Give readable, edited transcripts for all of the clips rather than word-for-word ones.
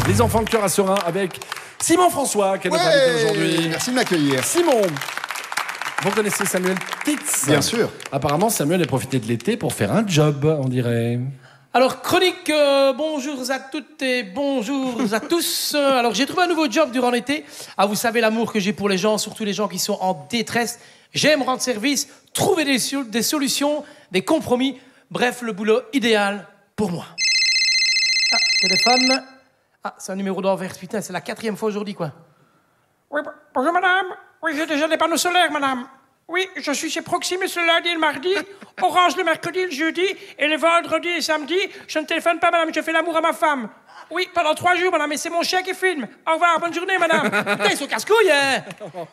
Les enfants de cœur à Serein avec Simon François, qui est notre invité aujourd'hui. Merci de m'accueillir. Simon, vous connaissez Samuel Titz? Bien sûr. Apparemment, Samuel a profité de l'été pour faire un job, on dirait. Alors, chronique, bonjour à toutes et bonjour à tous. Alors, j'ai trouvé un nouveau job durant l'été. Ah, vous savez l'amour que j'ai pour les gens, surtout les gens qui sont en détresse. J'aime rendre service, trouver des solutions, des compromis. Bref, le boulot idéal pour moi. Ah, téléphone. Ah, c'est un numéro d'envers. Putain, c'est la 4e fois aujourd'hui, quoi. Oui, bonjour madame. Oui, j'ai déjà des panneaux solaires, madame. Oui, je suis chez Proximus le lundi et le mardi, Orange le mercredi et le jeudi, et le vendredi et samedi, je ne téléphone pas, madame, je fais l'amour à ma femme. Oui, pendant 3 jours, madame, et c'est mon chien qui filme. Au revoir, bonne journée, madame. Putain, ils sont casse-couilles, hein.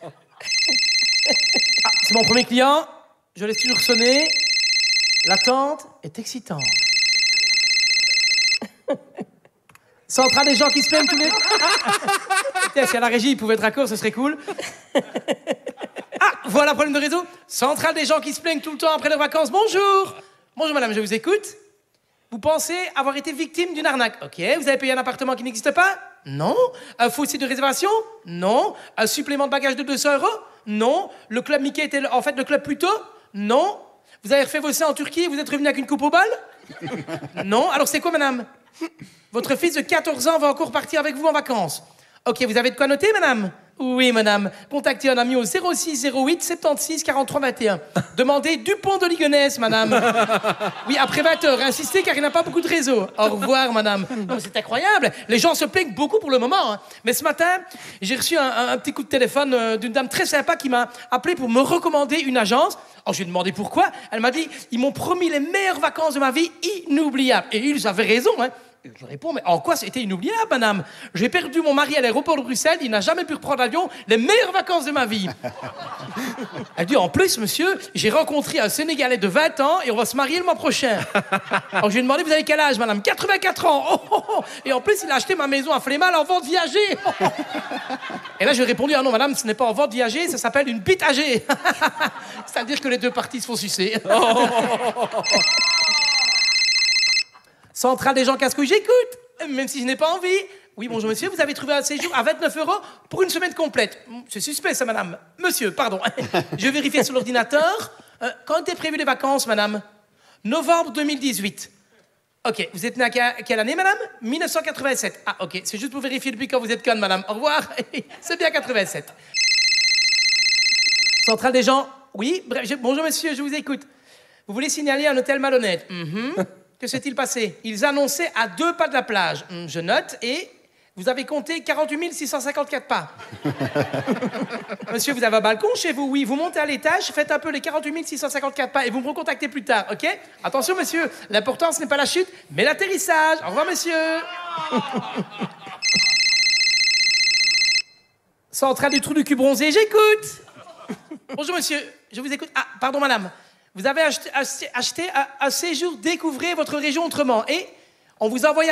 Ah, c'est mon premier client. Je laisse toujours sonner. L'attente est excitante. Centrale des gens qui se plaignent tous les... Putain, si à la régie, ils pouvaient être raccord, ce serait cool. Ah, voilà, problème de réseau. Centrale des gens qui se plaignent tout le temps après leurs vacances. Bonjour. Bonjour, madame, je vous écoute. Vous pensez avoir été victime d'une arnaque? Ok. Vous avez payé un appartement qui n'existe pas? Non. Un faux site de réservation? Non. Un supplément de bagage de 200 €? Non. Le club Mickey était en fait le club plus tôt? Non. Vous avez refait vos seins en Turquie et vous êtes revenu avec une coupe au bal? Non. Alors c'est quoi, madame? Votre fils de 14 ans va encore partir avec vous en vacances. Ok, vous avez de quoi noter, madame? Oui, madame. Contactez un ami au 06 08 76 43 21. Demandez Dupont de Ligonnès, madame. Oui, après 20 h, insistez car il n'a pas beaucoup de réseau. Au revoir, madame. Non, c'est incroyable. Les gens se plaignent beaucoup pour le moment. Hein. Mais ce matin, j'ai reçu un petit coup de téléphone d'une dame très sympa qui m'a appelé pour me recommander une agence. Alors, je lui ai demandé pourquoi. Elle m'a dit, ils m'ont promis les meilleures vacances de ma vie, inoubliables. Et ils avaient raison, hein. Je réponds, mais en quoi c'était inoubliable, madame? J'ai perdu mon mari à l'aéroport de Bruxelles, il n'a jamais pu reprendre l'avion, les meilleures vacances de ma vie. Elle dit, en plus, monsieur, j'ai rencontré un Sénégalais de 20 ans et on va se marier le mois prochain. Alors je lui ai demandé, vous avez quel âge, madame? 84 ans. Oh, oh, oh. Et en plus, il a acheté ma maison à Flémal en vente viager. Oh, oh. Et là, j'ai répondu, ah non, madame, ce n'est pas en vente viager, ça s'appelle une bite âgée. C'est-à-dire que les deux parties se font sucer. Centrale des gens casse-couilles, j'écoute, même si je n'ai pas envie. Oui, bonjour monsieur, vous avez trouvé un séjour à 29 € pour une semaine complète. C'est suspect ça, madame. Monsieur, pardon. Je vais vérifier sur l'ordinateur. Quand étaient prévues les vacances, madame? Novembre 2018. Ok, vous êtes née à quelle année, madame? 1987. Ah, ok, c'est juste pour vérifier depuis quand vous êtes conne, madame. Au revoir. C'est bien 87. Centrale des gens, oui, bref, bonjour monsieur, je vous écoute. Vous voulez signaler un hôtel malhonnête? Que s'est-il passé? Ils annonçaient à 2 pas de la plage. Je note, et vous avez compté 48 654 pas. Monsieur, vous avez un balcon chez vous? Oui, vous montez à l'étage, faites un peu les 48 654 pas et vous me recontactez plus tard, ok? Attention, monsieur, l'important, ce n'est pas la chute, mais l'atterrissage. Au revoir, monsieur. Centrale du trou du cul bronzé, j'écoute. Bonjour, monsieur, je vous écoute. Ah, pardon, madame. Vous avez acheté un séjour Découvrez votre région autrement et on vous envoie